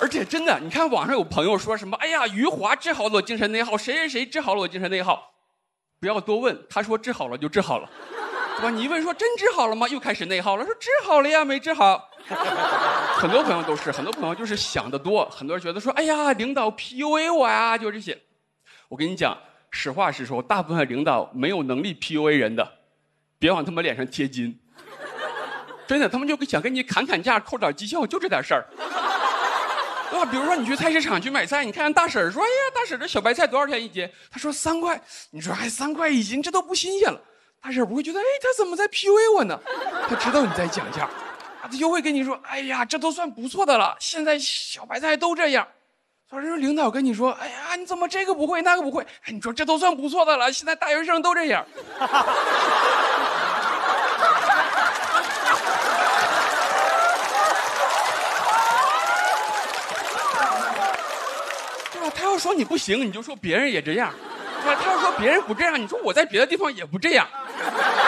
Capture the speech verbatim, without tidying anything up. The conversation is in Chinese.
且真的，你看网上有朋友说什么，哎呀，余华治好了我精神内耗，谁谁谁治好了我精神内耗，不要多问，他说治好了就治好了，对吧？你一问说真治好了吗？又开始内耗了，说治好了呀，没治好。很多朋友都是，很多朋友就是想得多，很多人觉得说，哎呀，领导 P U A 我呀，就这些。我跟你讲，实话实说，大部分领导没有能力 P U A 人的，别往他们脸上贴金。真的，他们就想跟你砍砍价，扣点绩效，就这点事儿。对吧？比如说你去菜市场去买菜，你看大婶说：“哎呀，大婶这小白菜多少钱一斤？”他说三块。你说还三块一斤，这都不新鲜了。大婶不会觉得，哎，他怎么在 P U A 我呢？他知道你在讲价，他就会跟你说：“哎呀，这都算不错的了，现在小白菜都这样。”反正领导跟你说：“哎呀，你怎么这个不会那个不会？”哎，你说这都算不错的了，现在大学生都这样。他要说你不行，你就说别人也这样；他要说别人不这样，你说我在别的地方也不这样。